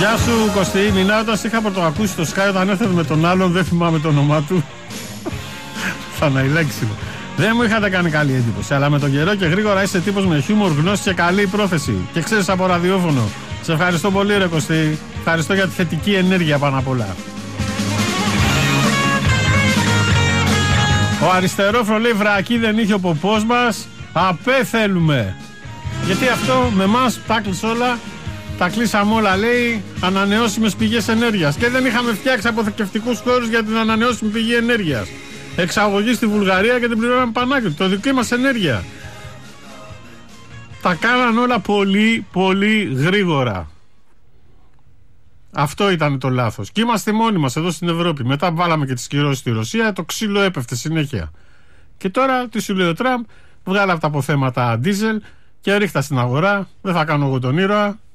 Γεια σου Κωστή, Μινά, όταν είχα πρωτοακούσει το Sky όταν έφερε με τον άλλον, δεν θυμάμαι το όνομά του. Θαναϊλέξιμο. Δεν μου είχατε κάνει καλή εντύπωση, αλλά με τον καιρό και γρήγορα είσαι τύπος με χιούμορ, γνώση και καλή πρόθεση. Και ξέρεις από ραδιόφωνο. Σε ευχαριστώ πολύ ρε Κωστή. Ευχαριστώ για τη θετική ενέργεια πάνω απ' όλα. Ο Αριστερόφρο λέει βρακή δεν είχε ο ποπός μας. Απέ θέλουμε. Γιατί αυτό με εμάς τα κλείσει όλα. Τα κλείσαμε όλα, λέει, ανανεώσιμες πηγές ενέργειας. Και δεν είχαμε φτιάξει αποθηκευτικούς χώρους για την ανανεώσιμη πηγή ενέργειας. Εξαγωγή στη Βουλγαρία και την πληρώναμε πανάκριβα. Το δική μας ενέργεια. Τα κάναν όλα πολύ πολύ γρήγορα. Αυτό ήταν το λάθος. Και είμαστε μόνοι μας εδώ στην Ευρώπη. Μετά βάλαμε και τις κυρώσεις στη Ρωσία, το ξύλο έπεφτε συνέχεια. Και τώρα τι σου λέει ο Τραμπ, βγάλε από τα αποθέματα ντίζελ και ρίχτα στην αγορά. Δεν θα κάνω εγώ τον ήρωα.